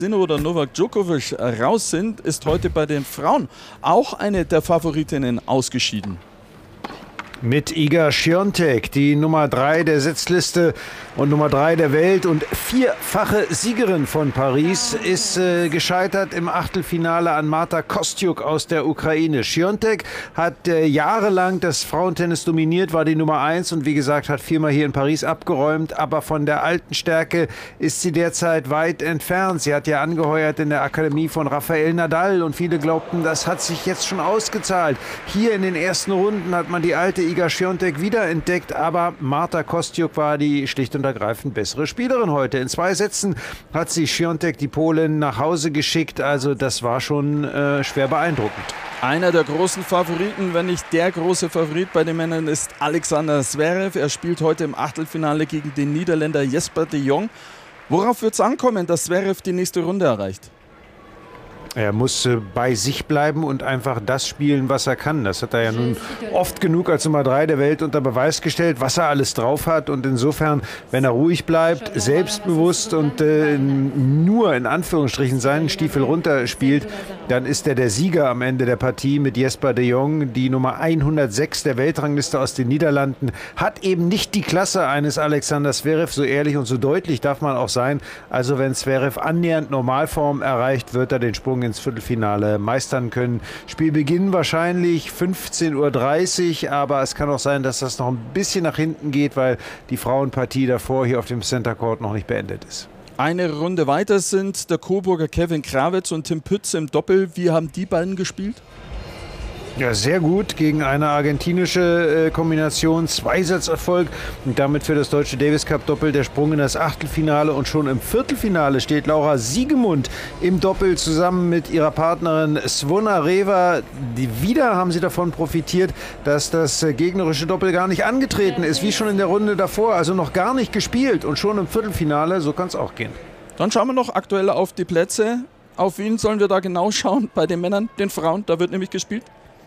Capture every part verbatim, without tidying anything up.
oder Novak Djokovic raus sind, ist heute bei den Frauen auch eine der Favoritinnen ausgeschieden. Mit Iga Świątek, die Nummer drei der Setzliste und Nummer drei der Welt und vierfache Siegerin von Paris, ist äh, gescheitert im Achtelfinale an Marta Kostyuk aus der Ukraine. Świątek hat äh, jahrelang das Frauentennis dominiert, war die Nummer eins und wie gesagt hat viermal hier in Paris abgeräumt, aber von der alten Stärke ist sie derzeit weit entfernt. Sie hat ja angeheuert in der Akademie von Rafael Nadal und viele glaubten, das hat sich jetzt schon ausgezahlt. Hier in den ersten Runden hat man die alte Iga Świątek wiederentdeckt, aber Marta Kostyuk war die schlicht und ergreifend bessere Spielerin heute. In zwei Sätzen hat sie Świątek, die Polin, nach Hause geschickt. Also das war schon äh, schwer beeindruckend. Einer der großen Favoriten, wenn nicht der große Favorit bei den Männern, ist Alexander Zverev. Er spielt heute im Achtelfinale gegen den Niederländer Jesper de Jong. Worauf wird es ankommen, dass Zverev die nächste Runde erreicht? Er muss äh, bei sich bleiben und einfach das spielen, was er kann. Das hat er ja nun oft genug als Nummer drei der Welt unter Beweis gestellt, was er alles drauf hat. Und insofern, wenn er ruhig bleibt, selbstbewusst und äh, nur in Anführungsstrichen seinen Stiefel runterspielt, dann ist er der Sieger am Ende der Partie mit Jesper de Jong. Die Nummer hundertsechs der Weltrangliste aus den Niederlanden hat eben nicht die Klasse eines Alexander Zverev. So ehrlich und so deutlich darf man auch sein. Also wenn Zverev annähernd Normalform erreicht, wird er den Sprung ins Viertelfinale meistern können. Spielbeginn wahrscheinlich fünfzehn Uhr dreißig, aber es kann auch sein, dass das noch ein bisschen nach hinten geht, weil die Frauenpartie davor hier auf dem Center Court noch nicht beendet ist. Eine Runde weiter sind der Coburger Kevin Krawitz und Tim Pütz im Doppel. Wie haben die beiden gespielt? Ja, sehr gut gegen eine argentinische äh, Kombination. Zweisatzerfolg und damit für das deutsche Davis Cup Doppel der Sprung in das Achtelfinale. Und schon im Viertelfinale steht Laura Siegemund im Doppel zusammen mit ihrer Partnerin Zvonareva. Die, wieder haben sie davon profitiert, dass das äh, gegnerische Doppel gar nicht angetreten ist, wie schon in der Runde davor. Also noch gar nicht gespielt und schon im Viertelfinale. So kann es auch gehen. Dann schauen wir noch aktuell auf die Plätze. Auf wen sollen wir da genau schauen? Bei den Männern, den Frauen, da wird nämlich gespielt.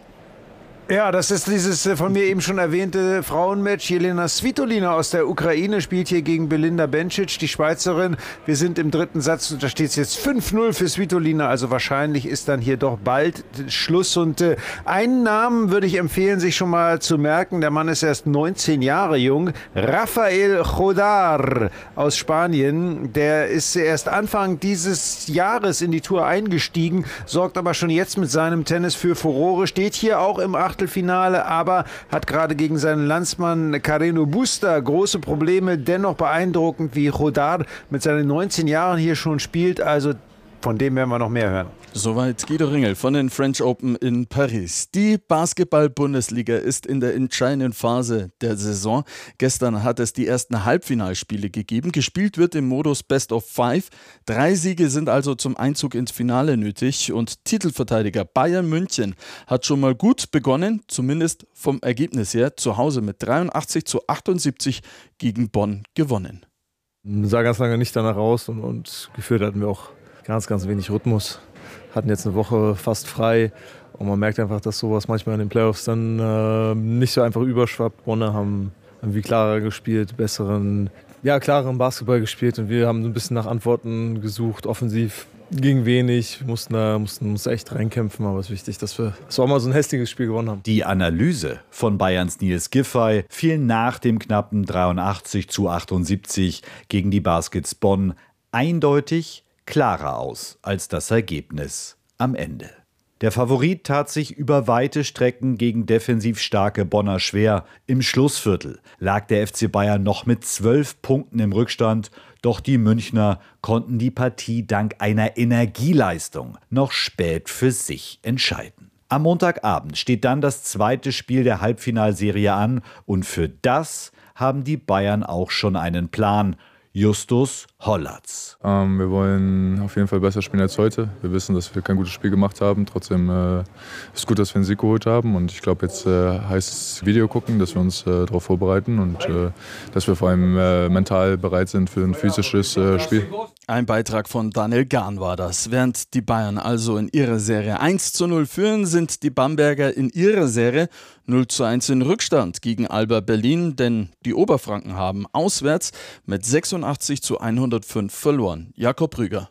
Ja, das ist dieses von mir eben schon erwähnte Frauenmatch. Jelena Svitolina aus der Ukraine spielt hier gegen Belinda Bencic, die Schweizerin. Wir sind im dritten Satz und da steht es jetzt fünf null für Svitolina. Also wahrscheinlich ist dann hier doch bald Schluss. Und äh, einen Namen würde ich empfehlen, sich schon mal zu merken. Der Mann ist erst neunzehn Jahre jung. Rafael Jodar aus Spanien. Der ist erst Anfang dieses Jahres in die Tour eingestiegen, sorgt aber schon jetzt mit seinem Tennis für Furore. Steht hier auch im Achtelfinale, aber hat gerade gegen seinen Landsmann Carreno Busta große Probleme. Dennoch beeindruckend, wie Jodar mit seinen neunzehn Jahren hier schon spielt. Also von dem werden wir noch mehr hören. Soweit Guido Ringel von den French Open in Paris. Die Basketball-Bundesliga ist in der entscheidenden Phase der Saison. Gestern hat es die ersten Halbfinalspiele gegeben. Gespielt wird im Modus Best of Five. Drei Siege sind also zum Einzug ins Finale nötig. Und Titelverteidiger Bayern München hat schon mal gut begonnen, zumindest vom Ergebnis her. Zu Hause mit dreiundachtzig zu achtundsiebzig gegen Bonn gewonnen. Sah ganz lange nicht danach aus und, und gefühlt hatten wir auch ganz, ganz wenig Rhythmus. Hatten jetzt eine Woche fast frei und man merkt einfach, dass sowas manchmal in den Playoffs dann äh, nicht so einfach überschwappt. Bonner haben irgendwie klarer gespielt, besseren, ja, klareren Basketball gespielt und wir haben so ein bisschen nach Antworten gesucht, offensiv ging wenig, mussten da mussten uns echt reinkämpfen, aber es ist wichtig, dass wir so auch mal so ein hässliches Spiel gewonnen haben. Die Analyse von Bayerns Nils Giffey fiel nach dem knappen dreiundachtzig zu achtundsiebzig gegen die Baskets Bonn eindeutig klarer aus als das Ergebnis am Ende. Der Favorit tat sich über weite Strecken gegen defensiv starke Bonner schwer. Im Schlussviertel lag der F C Bayern noch mit zwölf Punkten im Rückstand, doch die Münchner konnten die Partie dank einer Energieleistung noch spät für sich entscheiden. Am Montagabend steht dann das zweite Spiel der Halbfinalserie an und für das haben die Bayern auch schon einen Plan. Justus Hollatz. Ähm, wir wollen auf jeden Fall besser spielen als heute. Wir wissen, dass wir kein gutes Spiel gemacht haben. Trotzdem äh, ist es gut, dass wir einen Sieg geholt haben. Und ich glaube, jetzt äh, heißt es Video gucken, dass wir uns äh, darauf vorbereiten und äh, dass wir vor allem äh, mental bereit sind für ein physisches äh, Spiel. Ein Beitrag von Daniel Gahn war das. Während die Bayern also in ihrer Serie eins zu null führen, sind die Bamberger in ihrer Serie null zu eins in Rückstand gegen Alba Berlin, denn die Oberfranken haben auswärts mit sechsundachtzig zu hundertfünf verloren. Jakob Rüger.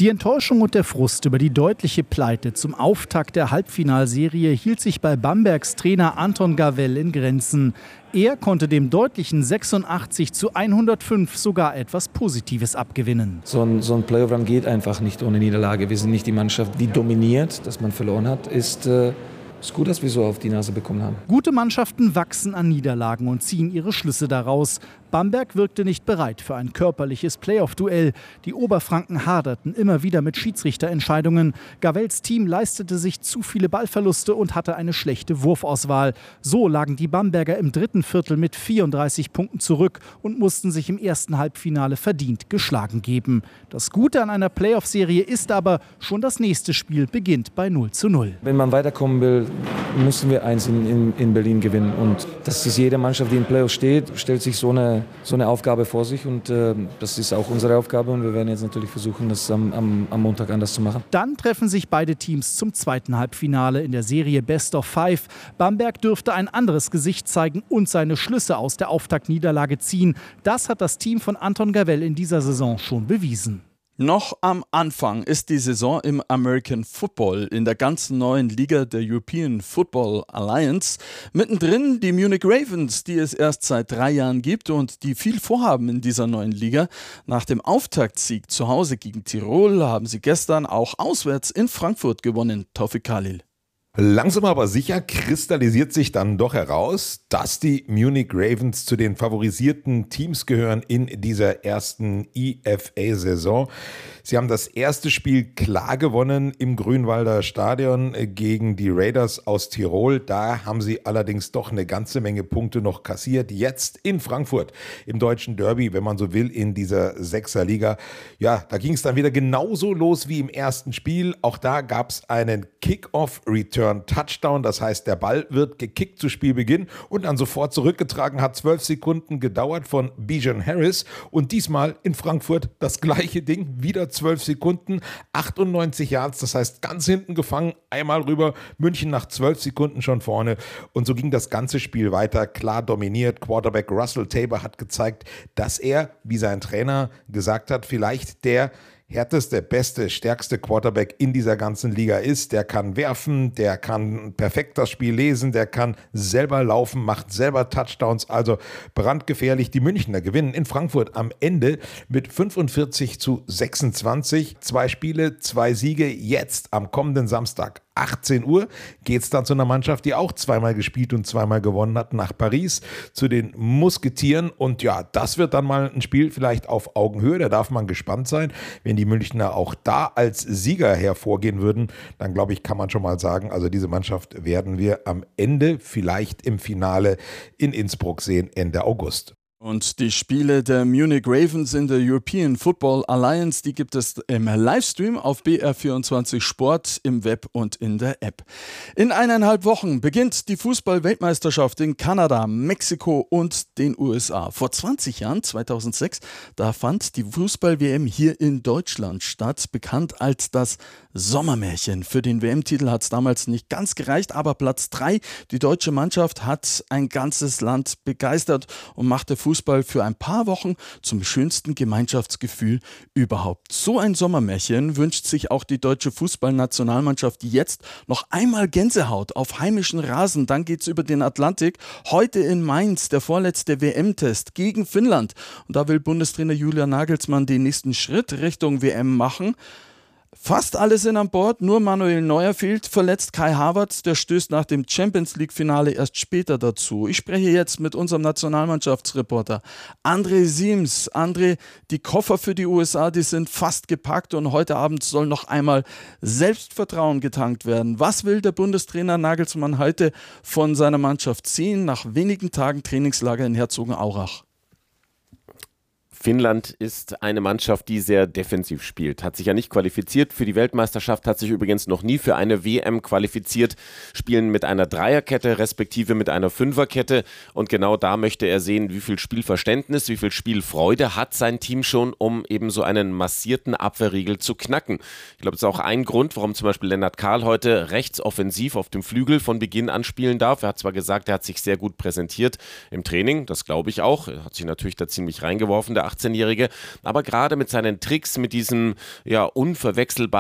Die Enttäuschung und der Frust über die deutliche Pleite zum Auftakt der Halbfinalserie hielt sich bei Bambergs Trainer Anton Gavell in Grenzen. Er konnte dem deutlichen sechsundachtzig zu hundertfünf sogar etwas Positives abgewinnen. So ein, so ein Playoff-Run geht einfach nicht ohne Niederlage. Wir sind nicht die Mannschaft, die dominiert. Dass man verloren hat, ist... Äh ist gut, dass wir so auf die Nase bekommen haben. Gute Mannschaften wachsen an Niederlagen und ziehen ihre Schlüsse daraus. Bamberg wirkte nicht bereit für ein körperliches Playoff-Duell. Die Oberfranken haderten immer wieder mit Schiedsrichterentscheidungen. Gavells Team leistete sich zu viele Ballverluste und hatte eine schlechte Wurfauswahl. So lagen die Bamberger im dritten Viertel mit vierunddreißig Punkten zurück und mussten sich im ersten Halbfinale verdient geschlagen geben. Das Gute an einer Playoff-Serie ist aber, schon das nächste Spiel beginnt bei null zu null. Wenn man weiterkommen will, müssen wir eins in, in, in Berlin gewinnen. Und das ist jede Mannschaft, die im Playoff steht, stellt sich so eine, so eine Aufgabe vor sich. Und äh, das ist auch unsere Aufgabe. Und wir werden jetzt natürlich versuchen, das am, am, am Montag anders zu machen. Dann treffen sich beide Teams zum zweiten Halbfinale in der Serie Best of Five. Bamberg dürfte ein anderes Gesicht zeigen und seine Schlüsse aus der Auftaktniederlage ziehen. Das hat das Team von Anton Gavell in dieser Saison schon bewiesen. Noch am Anfang ist die Saison im American Football in der ganz neuen Liga der European Football Alliance. Mittendrin die Munich Ravens, die es erst seit drei Jahren gibt und die viel vorhaben in dieser neuen Liga. Nach dem Auftaktsieg zu Hause gegen Tirol haben sie gestern auch auswärts in Frankfurt gewonnen. Taufik Khalil. Langsam aber sicher kristallisiert sich dann doch heraus, dass die Munich Ravens zu den favorisierten Teams gehören in dieser ersten I F A-Saison. Sie haben das erste Spiel klar gewonnen im Grünwalder Stadion gegen die Raiders aus Tirol. Da haben sie allerdings doch eine ganze Menge Punkte noch kassiert. Jetzt in Frankfurt im deutschen Derby, wenn man so will, in dieser Sechserliga. Ja, da ging es dann wieder genauso los wie im ersten Spiel. Auch da gab es einen Kick-Off-Return-Touchdown. Das heißt, der Ball wird gekickt zu Spielbeginn und dann sofort zurückgetragen. Hat zwölf Sekunden gedauert von Bijan Harris. Und diesmal in Frankfurt das gleiche Ding, wieder zwölf Sekunden, achtundneunzig Yards, das heißt ganz hinten gefangen, einmal rüber, München nach zwölf Sekunden schon vorne und so ging das ganze Spiel weiter, klar dominiert. Quarterback Russell Tabor hat gezeigt, dass er, wie sein Trainer gesagt hat, vielleicht der härteste, beste, stärkste Quarterback in dieser ganzen Liga ist. Der kann werfen, der kann perfekt das Spiel lesen, der kann selber laufen, macht selber Touchdowns, also brandgefährlich. Die Münchner gewinnen in Frankfurt am Ende mit fünfundvierzig zu sechsundzwanzig. Zwei Spiele, zwei Siege. Jetzt am kommenden Samstag achtzehn Uhr geht es dann zu einer Mannschaft, die auch zweimal gespielt und zweimal gewonnen hat, nach Paris, zu den Musketieren. Und ja, das wird dann mal ein Spiel vielleicht auf Augenhöhe, da darf man gespannt sein. Wenn die Münchner auch da als Sieger hervorgehen würden, dann glaube ich, kann man schon mal sagen, also diese Mannschaft werden wir am Ende vielleicht im Finale in Innsbruck sehen, Ende August. Und die Spiele der Munich Ravens in der European Football Alliance, die gibt es im Livestream auf B R vierundzwanzig Sport, im Web und in der App. In eineinhalb Wochen beginnt die Fußball-Weltmeisterschaft in Kanada, Mexiko und den U S A. Vor zwanzig Jahren, zweitausendsechs, da fand die Fußball-W M hier in Deutschland statt, bekannt als das Sommermärchen. Für den W M-Titel hat es damals nicht ganz gereicht, aber Platz drei, die deutsche Mannschaft hat ein ganzes Land begeistert und machte Fußball Fußball für ein paar Wochen zum schönsten Gemeinschaftsgefühl überhaupt. So ein Sommermärchen wünscht sich auch die deutsche Fußballnationalmannschaft jetzt noch einmal Gänsehaut auf heimischen Rasen. Dann geht's über den Atlantik. Heute in Mainz der vorletzte W M-Test gegen Finnland. Und da will Bundestrainer Julian Nagelsmann den nächsten Schritt Richtung W M machen. Fast alle sind an Bord, nur Manuel Neuer fehlt, verletzt. Kai Havertz, der stößt nach dem Champions-League-Finale erst später dazu. Ich spreche jetzt mit unserem Nationalmannschaftsreporter André Siems. André, die Koffer für die U S A, die sind fast gepackt und heute Abend soll noch einmal Selbstvertrauen getankt werden. Was will der Bundestrainer Nagelsmann heute von seiner Mannschaft sehen nach wenigen Tagen Trainingslager in Herzogenaurach? Finnland ist eine Mannschaft, die sehr defensiv spielt. Hat sich ja nicht qualifiziert für die Weltmeisterschaft, hat sich übrigens noch nie für eine W M qualifiziert. Spielen mit einer Dreierkette, respektive mit einer Fünferkette. Und genau da möchte er sehen, wie viel Spielverständnis, wie viel Spielfreude hat sein Team schon, um eben so einen massierten Abwehrriegel zu knacken. Ich glaube, das ist auch ein Grund, warum zum Beispiel Lennart Kahl heute rechts offensiv auf dem Flügel von Beginn an spielen darf. Er hat zwar gesagt, er hat sich sehr gut präsentiert im Training, das glaube ich auch. Er hat sich natürlich da ziemlich reingeworfen, der achtzehnjährige. Aber gerade mit seinen Tricks, mit diesem ja unverwechselbaren